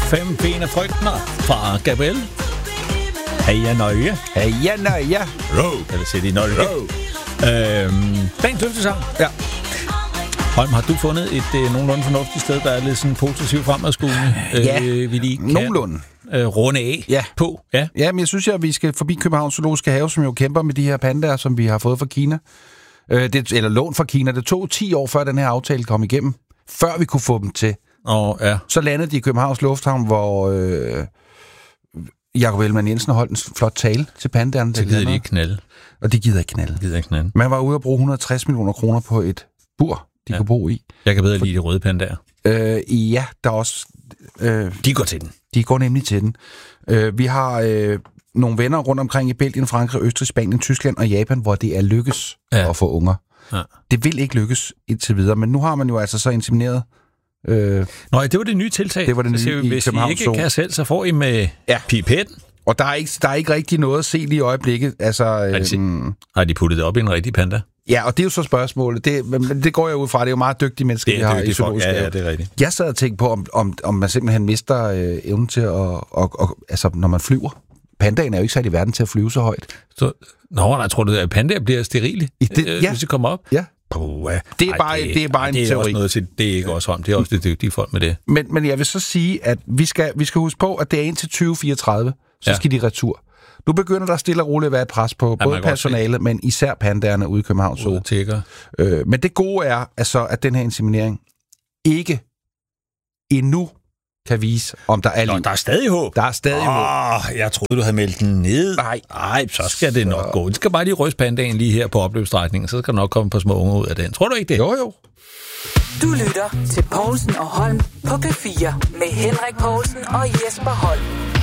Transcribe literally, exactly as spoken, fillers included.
Fem ben af frygtner fra Gabriel. Heja nøje. Heja nøje. Ro. Jeg vil sige det i nøje. Øhm, dagens løftesang. Ja. Holm, har du fundet et øh, nogenlunde fornuftigt sted, der er lidt sådan positivt fremadskuende? Ja, øh, vi lige kan, nogenlunde. Øh, runde af ja. på. Ja. ja, men jeg synes, at vi skal forbi Københavns Zoologiske Have, som jo kæmper med de her pandaer, som vi har fået fra Kina. Øh, det, eller lån fra Kina. Det tog ti år, før den her aftale kom igennem. Før vi kunne få dem til. Oh, ja. Så landede de i Københavns Lufthavn, hvor øh, Jakob Ellemann-Jensen holdt en flot tale til pandaerne. Så gider de ikke knalde. Og de gider ikke knalde. De gider ikke knalde. Man var ude at bruge et hundrede og tres millioner kroner på et bur, de ja. kunne bo i. Jeg kan bedre lide de røde pandaer. Øh, ja, der er også... Øh, de går til den. De går nemlig til den. Øh, vi har øh, nogle venner rundt omkring i Belgien, Frankrig, Østrig, Spanien, Tyskland og Japan, hvor det er lykkes ja. at få unger. Ja. Det vil ikke lykkes indtil videre, men nu har man jo altså så insemineret. Øh, Nå, det var det nye tiltag. Det var det nye så, i hvis København. Hvis I ikke kan selv, så får I med ja. pipetten. Og der er, ikke, der er ikke rigtig noget at se lige i øjeblikket. Altså, øhm, har de puttet det op i en rigtig panda? Ja, og det er jo så spørgsmålet. Det, men det går jeg ud fra. Det er jo meget dygtige mennesker, det vi har i zoologisk ja, have. ja, det er rigtigt. Jeg sad og tænkte på, om, om, om man simpelthen mister øh, evnen til at... Og, og, altså, når man flyver. Pandaen er jo ikke sat i verden til at flyve så højt. Så, nå, jeg tror du, at pandaer bliver sterile, det, øh, ja. hvis de kommer op? Ja. Puh, ja. Det er bare, Ej, det, det er bare en det er teori. Også noget til, det er ikke også om. Det er også det dygtige folk med det. Men, men jeg vil så sige, at vi skal, vi skal huske på, at det er indtil tyve fireogtredive, så ja. skal de retur. Nu begynder der stille og roligt at være et pres på ja, både personalet, men især pandaerne ude i København Zoo. Øh, men det gode er altså, at den her inseminering ikke endnu kan vise, om der er liv. Nå, der er stadig håb. Der er stadig oh, håb. Jeg troede, du havde meldt den ned. Nej. Nej, så skal det nok gå. Det skal bare lige ryste pandaen lige her på opløbsstrækningen, så skal der nok komme et par små unger ud af den. Tror du ikke det? Jo, jo. Du lytter til Poulsen og Holm på P fire med Henrik Poulsen og Jesper Holm.